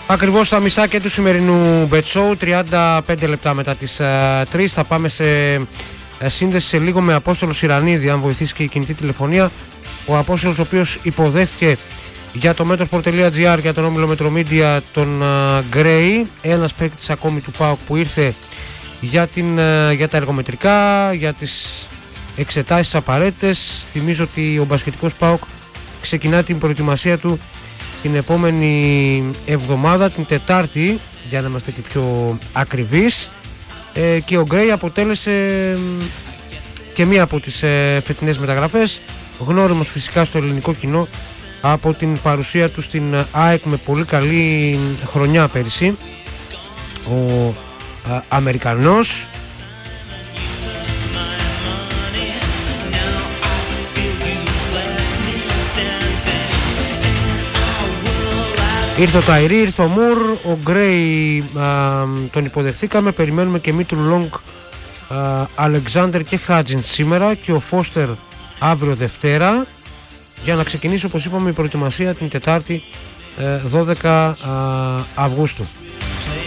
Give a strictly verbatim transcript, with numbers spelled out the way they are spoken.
Ακριβώς στα μισά και του σημερινού Bet Show, τριάντα πέντε λεπτά μετά τις uh, τρεις. Θα πάμε σε uh, σύνδεση σε λίγο με Απόστολο Σιρανίδη, αν βοηθήσει και η κινητή τηλεφωνία. Ο Απόστολος, ο οποίος υποδέχθηκε για το metrosport.gr, για τον όμιλο Metromedia, τον uh, Gray, ένας παίκτης ακόμη του ΠΑΟΚ που ήρθε για, την, uh, για τα εργομετρικά, για τις εξετάσεις απαραίτητες. Θυμίζω ότι ο μπασκετικός ΠΑΟΚ ξεκινά την προετοιμασία του την επόμενη εβδομάδα, την Τετάρτη, για να είμαστε και πιο ακριβείς, ε, και ο Γκρέι αποτέλεσε ε, και μία από τις ε, φετινές μεταγραφές, γνώριμος φυσικά στο ελληνικό κοινό από την παρουσία του στην ΑΕΚ με πολύ καλή χρονιά πέρυσι, ο α, Αμερικανός. Ήρθε ο Ταϊρή, ήρθε ο Μουρ, ο Γκρέι τον υποδεχθήκαμε, περιμένουμε και Μίτρου Λόγκ, Αλεξάνδερ και Χάτζιν σήμερα και ο Φώστερ αύριο Δευτέρα, για να ξεκινήσει, όπως είπαμε, η προετοιμασία την Τετάρτη δώδεκα Αυγούστου.